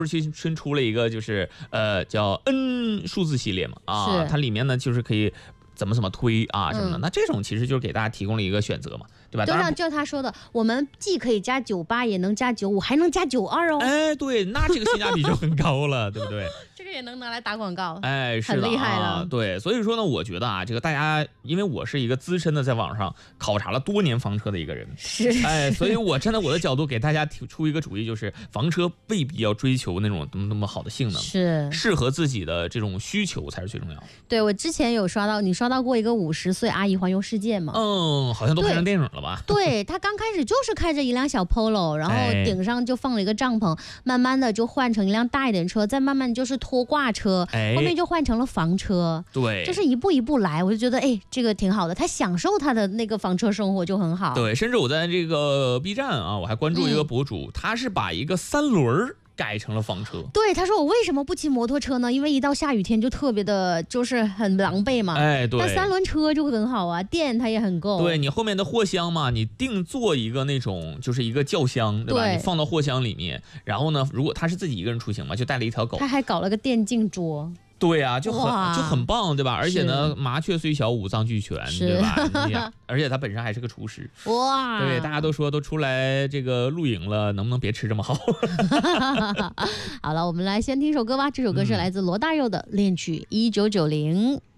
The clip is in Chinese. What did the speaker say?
新出了一个就是叫 N 数字系列嘛啊，它里面呢就是可以怎么推啊什么的，那这种其实就是给大家提供了一个选择嘛，对吧？ 就像他说的，我们既可以加98，也能加95，还能加92哦。 哎，对，那这个性价比就很高了，对不对？ 这个也能拿来打广告， 哎，是的， 很厉害了。 对，所以说呢，我觉得啊，这个大家，因为我是一个资深的在网上考察了多年房车的一个人，哎，所以我站在我的角度给大家提出一个主意，就是房车未必要追求那种那么好的性能， 是适合自己的这种需求才是最重要的。 对，我之前有你刷到过一个50岁阿姨环游世界吗？ 好像都拍成电影了吧？ 对，她刚开始就是开着一辆小 Polo， 然后顶上就放了一个帐篷，慢慢的就换成一辆大一点车，再慢慢就是拖挂车，后面就换成了房车。 对， 就是一步一步来，我就觉得这个挺好的，她享受她的那个房车生活就很好。 对，甚至我在这个 B 站啊，我还关注一个博主，他是把一个3轮改成了房车。 对，他说我为什么不骑摩托车呢？因为一到下雨天就特别的，就是很狼狈嘛。 哎，对。 但3轮车就很好啊，电它也很够。 对，你后面的货箱嘛，你定做一个那种就是一个轿厢，对吧？你放到货箱里面，然后呢，如果他是自己一个人出行嘛，就带了一条狗。 他还搞了个电竞桌。 对啊，就很棒，对吧？而且呢，麻雀虽小，五脏俱全，对吧？而且他本身还是个厨师， 哇！ 对，大家都说都出来这个露营了，能不能别吃这么好？ 好了，我们来先听首歌吧。这首歌是来自罗大佑的《恋曲1990》。